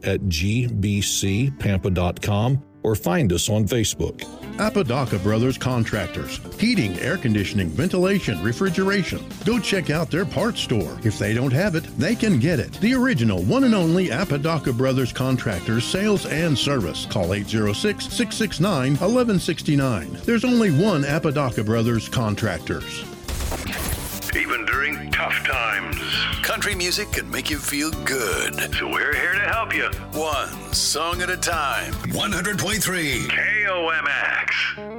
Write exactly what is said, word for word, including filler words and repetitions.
at g b c pampa dot com or find us on Facebook. Apodaca Brothers Contractors. Heating, air conditioning, ventilation, refrigeration. Go check out their parts store. If they don't have it, they can get it. The original one and only Apodaca Brothers Contractors sales and service. Call eight zero six, six six nine, one one six nine. There's only one Apodaca Brothers Contractors. Even during tough times, country music can make you feel good. So we're here to help you. One song at a time. one hundred point three K O M X.